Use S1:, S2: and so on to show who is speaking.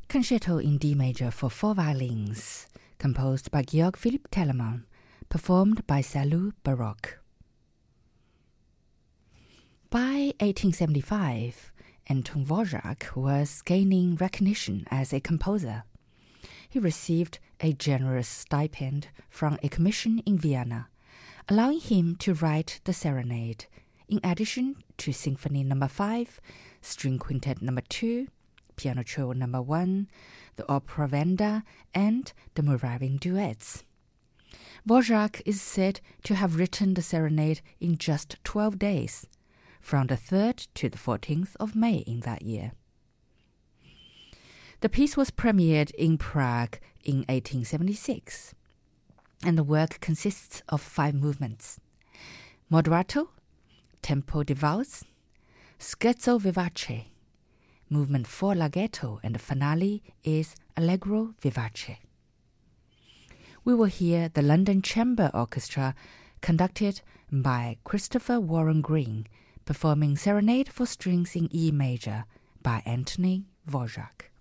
S1: Concerto in D major for 4 violins, composed by Georg Philipp Telemann, performed by Salut Baroque. By 1875, Anton Dvorak was gaining recognition as a composer. He received a generous stipend from a commission in Vienna, allowing him to write the serenade, in addition to Symphony No. 5, String Quintet No. 2, Piano Trio No. 1, the Opera Venda, and the Moravian Duets. Dvorak is said to have written the serenade in just 12 days, from the 3rd to the 14th of May in that year. The piece was premiered in Prague in 1876, and the work consists of 5 movements: Moderato, Tempo di Valse, Scherzo Vivace, Movement 4 Larghetto, and the finale is Allegro Vivace. We will hear the London Chamber Orchestra, conducted by Christopher Warren Green, performing Serenade for Strings in E major by Anton Dvorak.